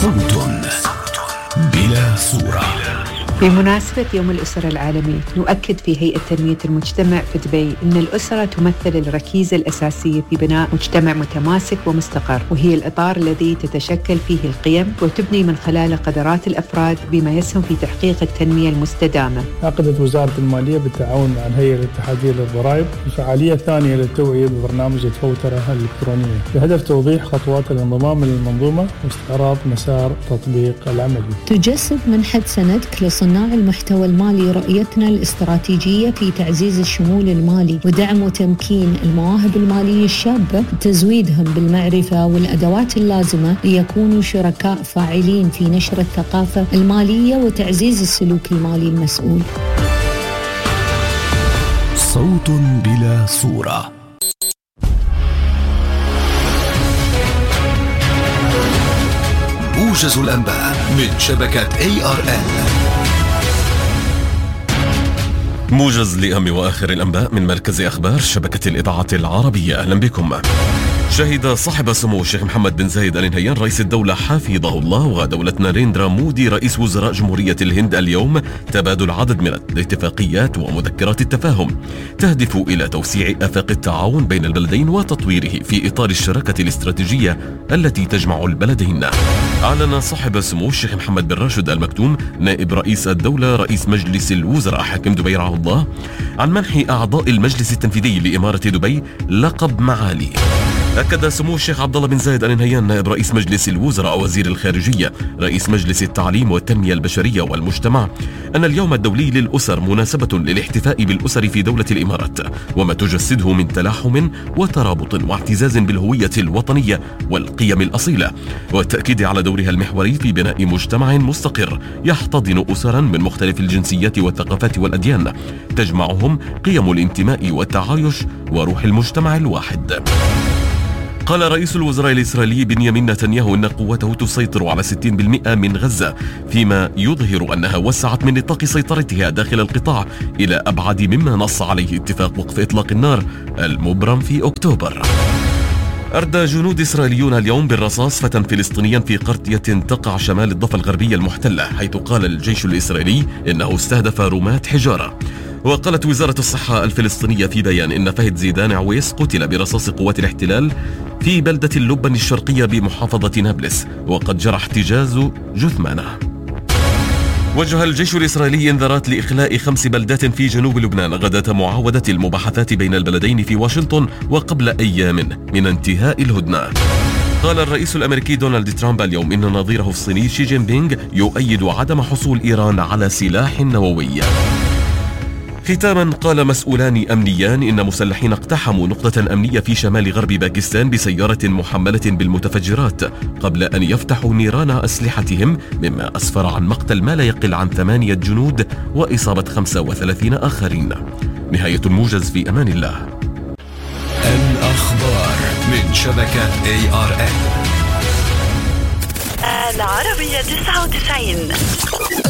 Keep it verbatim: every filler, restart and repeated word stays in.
صوت بلا صورة. بمناسبة يوم الأسرة العالمي نؤكد في هيئة تنمية المجتمع في دبي أن الأسرة تمثل الركيزة الأساسية في بناء مجتمع متماسك ومستقر، وهي الإطار الذي تتشكل فيه القيم وتبني من خلاله قدرات الأفراد بما يسهم في تحقيق التنمية المستدامة. عقدت وزارة المالية بالتعاون مع الهيئة الاتحادية للضرائب الفعالية الثانية للتوعية ببرنامج الفوترة الإلكترونية بهدف توضيح خطوات الانضمام للمنظومة واستعراض مسار تطبيق العملي. تجسد منحة سندك لصناع المحتوى المالي رؤيتنا الاستراتيجية في تعزيز الشمول المالي ودعم وتمكين المواهب المالية الشابة، تزويدهم بالمعرفة والأدوات اللازمة ليكونوا شركاء فاعلين في نشر الثقافة المالية وتعزيز السلوك المالي المسؤول. صوت بلا صورة. موجز الأنباء من شبكة إيه آر إل. موجز لأهم وآخر الأنباء من مركز أخبار شبكة الإذاعة العربية. أهلا بكم. شهد صاحب سمو الشيخ محمد بن زايد آل نهيان رئيس الدولة حفظه الله ودولة ناريندرا مودي رئيس وزراء جمهورية الهند اليوم تبادل عدد من الاتفاقيات ومذكرات التفاهم تهدف إلى توسيع آفاق التعاون بين البلدين وتطويره في إطار الشراكة الاستراتيجية التي تجمع البلدين. أعلن صاحب سمو الشيخ محمد بن راشد آل مكتوم نائب رئيس الدولة رئيس مجلس الوزراء حاكم دبي رعاه الله عن منح أعضاء المجلس التنفيذي لإمارة دبي لقب معالي. أكد سمو الشيخ عبد الله بن زايد آل نهيان نائب رئيس مجلس الوزراء وزير الخارجية رئيس مجلس التعليم والتنمية البشرية والمجتمع أن اليوم الدولي للأسر مناسبة للاحتفاء بالأسر في دولة الإمارات وما تجسده من تلاحم وترابط واعتزاز بالهوية الوطنية والقيم الأصيلة، والتأكيد على دورها المحوري في بناء مجتمع مستقر يحتضن أسرا من مختلف الجنسيات والثقافات والأديان تجمعهم قيم الانتماء والتعايش وروح المجتمع الواحد. قال رئيس الوزراء الإسرائيلي بنيامين نتنياهو إن قوته تسيطر على ستين بالمئة من غزة، فيما يظهر أنها وسعت من نطاق سيطرتها داخل القطاع إلى أبعد مما نص عليه اتفاق وقف إطلاق النار المبرم في أكتوبر. أردى جنود إسرائيليون اليوم بالرصاص فتى فلسطينيا في قرية تقع شمال الضفة الغربية المحتلة، حيث قال الجيش الإسرائيلي إنه استهدف رماة حجارة. وقالت وزارة الصحة الفلسطينية في بيان إن فهد زيدان عويس قتل برصاص قوات الاحتلال في بلدة اللبن الشرقية بمحافظة نابلس، وقد جرى احتجاز جثمانه. وجه الجيش الإسرائيلي إنذارات لإخلاء خمس بلدات في جنوب لبنان غداة معاودة المباحثات بين البلدين في واشنطن وقبل أيام من انتهاء الهدنة. قال الرئيس الأمريكي دونالد ترامب اليوم إن نظيره الصيني شي جين بينغ يؤيد عدم حصول إيران على سلاح نووي. ختاما، قال مسؤولان أمنيان إن مسلحين اقتحموا نقطة أمنية في شمال غرب باكستان بسيارة محملة بالمتفجرات قبل أن يفتحوا نيران أسلحتهم، مما أسفر عن مقتل ما لا يقل عن ثمانية جنود وإصابة خمسة وثلاثين آخرين. نهاية الموجز، في أمان الله. الأخبار من شبكة إيه آر إل. العربية تسعة وتسعين.